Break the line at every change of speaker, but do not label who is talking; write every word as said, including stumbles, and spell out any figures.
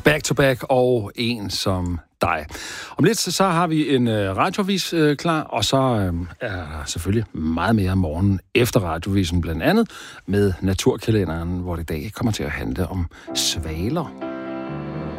Back to back og en som dig. Om lidt så har vi en øh, radioavis øh, klar, og så øh, er der selvfølgelig meget mere om morgenen efter radiovisen, blandt andet med Naturkalenderen, hvor det i dag kommer til at handle om svaler.